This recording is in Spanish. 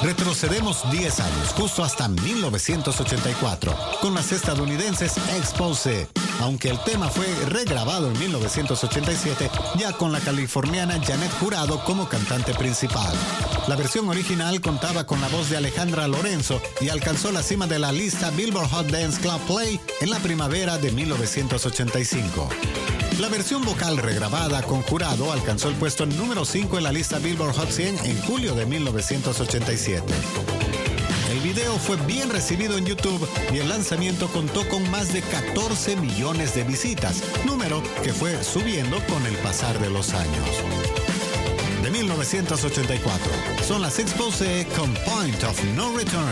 Retrocedemos 10 años, justo hasta 1984, con las estadounidenses Expose, aunque el tema fue regrabado en 1987, ya con la californiana Janet Jurado como cantante principal. La versión original contaba con la voz de Alejandra Lorenzo y alcanzó la cima de la lista Billboard Hot Dance Club Play en la primavera de 1985. La versión vocal regrabada con Jurado alcanzó el puesto número 5 en la lista Billboard Hot 100 en julio de 1987. El video fue bien recibido en YouTube y el lanzamiento contó con más de 14 millones de visitas, número que fue subiendo con el pasar de los años. De 1984, son las Expose con Point of No Return.